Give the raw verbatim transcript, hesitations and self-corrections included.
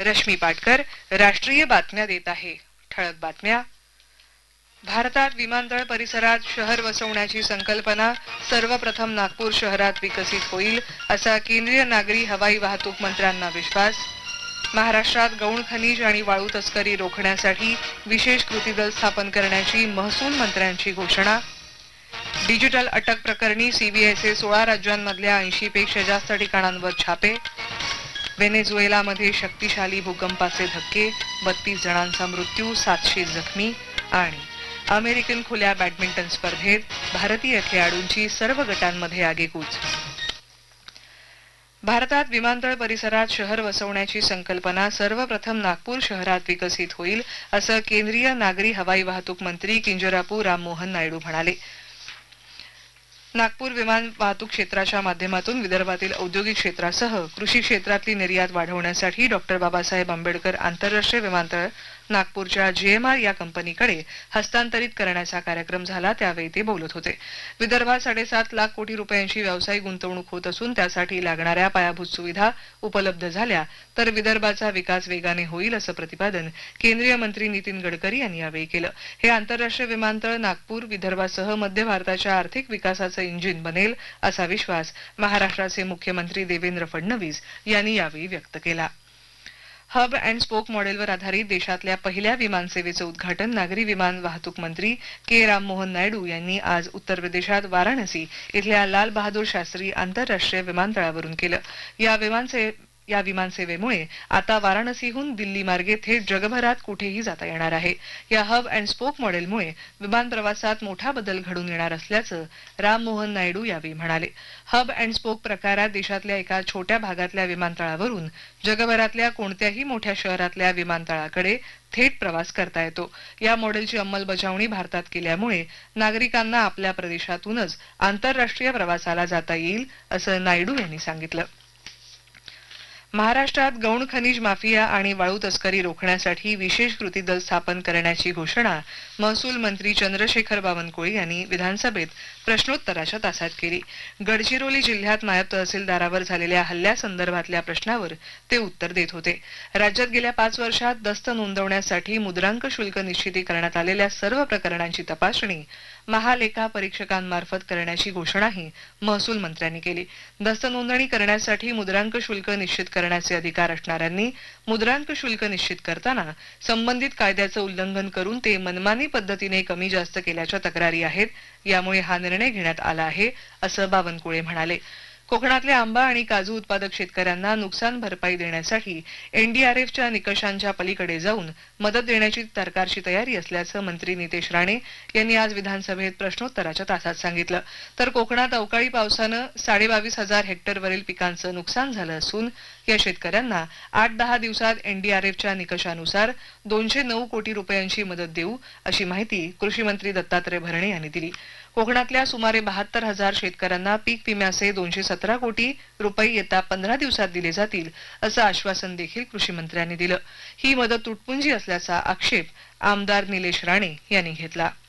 रश्मी पाटकर राष्ट्रीय बातम्या देत आहे. ठळक बातम्या. भारतात विमानतळ परिसरात शहर वसवण्याची संकल्पना सर्वप्रथम नागपूर शहरात विकसित होईल असा केंद्रीय नागरी हवाई वाहतूक मंत्र्यांना विश्वास. महाराष्ट्रात गौण खनिज आणि वाळू तस्करी रोखण्यासाठी विशेष कृती दल स्थापन करण्याची महसूल मंत्र्यांची घोषणा. डिजिटल अटक प्रकरणी सीबीआयचे सोळा राज्यांमधल्या ऐंशी पेक्षा जास्त ठिकाणांवर छापे. व्हेनेझुएलामध्ये शक्तिशाली भूकंपाचे धक्के, बत्तीस जणांचा मृत्यू, सातशे जखमी. आणि अमेरिकन खुल्या बॅडमिंटन स्पर्धेत भारतीय खेळाडूंची सर्व गटांमध्ये आगेकूच. भारतात विमानतळ परिसरात शहर वसवण्याची संकल्पना सर्वप्रथम नागपूर शहरात विकसित होईल असं केंद्रीय नागरी हवाई वाहतूक मंत्री किंजरापू राममोहन नायडू म्हणाले. नागपूर विमान वाहतूक क्षेत्राच्या माध्यमातून विदर्भातील औद्योगिक क्षेत्रासह कृषी क्षेत्रातली निर्यात वाढवण्यासाठी डॉक्टर बाबासाहेब आंबेडकर आंतरराष्ट्रीय विमानतळ नागपूरच्या जीएमआर या कंपनीकडे हस्तांतरित करण्याचा कार्यक्रम झाला त्यावेळी ते बोलत होते. विदर्भात साडेसात लाख कोटी रुपयांची व्यावसायिक गुंतवणूक होत असून त्यासाठी लागणाऱ्या पायाभूत सुविधा उपलब्ध झाल्या तर विदर्भाचा विकास वेगाने होईल असं प्रतिपादन केंद्रीय मंत्री नितीन गडकरी यांनी यावेळी केलं. हे आंतरराष्ट्रीय विमानतळ नागपूर विदर्भासह मध्य भारताच्या आर्थिक विकासाचं इंजिन बनेल असा विश्वास महाराष्ट्राचे मुख्यमंत्री देवेंद्र फडणवीस यांनी यावेळी व्यक्त केला. हब अँड स्पोक मॉडेलवर आधारित देशातल्या पहिल्या विमानसेवेचं उद्घाटन नागरी विमान वाहतूक मंत्री के राममोहन नायडू यांनी आज उत्तर प्रदेशात वाराणसी इथल्या लाल बहादूर शास्त्री आंतरराष्ट्रीय विमानतळावरून केलं. या विमानसे या विमानसेवेमुळे आता वाराणसीहून दिल्ली मार्गे थेट जगभरात कुठेही जाता येणार आहे. या हब अँड स्पोक मॉडेलमुळे विमान प्रवासात मोठा बदल घडून येणार असल्याचं राममोहन नायडू यावेळी म्हणाले. हब अँड स्पोक प्रकारात देशातल्या एका छोट्या भागातल्या विमानतळावरून जगभरातल्या कोणत्याही मोठ्या शहरातल्या विमानतळाकडे थेट प्रवास करता येतो. या मॉडेलची अंमलबजावणी भारतात केल्यामुळे नागरिकांना आपल्या प्रदेशातूनच आंतरराष्ट्रीय प्रवासाला जाता येईल असं नायडू यांनी सांगितलं. महाराष्ट्रात गौण खनिज माफिया आणि वाळू तस्करी रोखण्यासाठी विशेष कृती दल स्थापन करण्याची घोषणा महसूल मंत्री चंद्रशेखर बावनकुळे यांनी विधानसभेत प्रश्नोत्तराच्या तासात केली. गडचिरोली जिल्ह्यात नायब तहसीलदारावर झालेल्या हल्ल्यासंदर्भातल्या प्रश्नावर ते उत्तर देत होते. राज्यात गेल्या पाच वर्षात दस्त नोंदवण्यासाठी मुद्रांक शुल्क निश्चिती करण्यात आलेल्या सर्व प्रकरणांची तपासणी महालेखा परीक्षकांमार्फत करण्याची घोषणाही महसूल मंत्र्यांनी केली. दस्त नोंदणी करण्यासाठी मुद्रांक शुल्क निश्चित करण्याचे अधिकार असणाऱ्यांनी मुद्रांक शुल्क निश्चित करताना संबंधित कायद्याचं उल्लंघन करून ते मनमानी पद्धतीने कमी जास्त केल्याच्या तक्रारी आहेत. यामुळे हा निर्णय घेण्यात आला आहे असं बावनकुळे म्हणाले. कोकणातल्या आंबा आणि काजू उत्पादक शेतकऱ्यांना नुकसान भरपाई देण्यासाठी एनडीआरएफच्या निकषांच्या पलीकडे जाऊन मदत देण्याची सरकारची तयारी असल्याचं मंत्री नितेश राणे यांनी आज विधानसभेत प्रश्नोत्तराच्या तासात सांगितलं. तर कोकणात अवकाळी पावसानं साडेबावीस हजार हेक्टरवरील पिकांचं नुकसान झालं असून या शेतकऱ्यांना आठ दहा दिवसात एनडीआरएफच्या निकषानुसार दोनशे नऊ कोटी रुपयांची मदत देऊ अशी माहिती कृषी मंत्री दत्तात्रय भरणे यांनी दिली. कोकणातल्या सुमारे बहात्तर हजार शेतकऱ्यांना पीक विम्याचे दोनशे सतरा कोटी रुपये येत्या पंधरा दिवसात दिले जातील असं आश्वासन देखील कृषी मंत्र्यांनी दिलं. ही मदत तुटपुंजी असल्याचा आक्षेप आमदार निलेश राणे यांनी घेतला.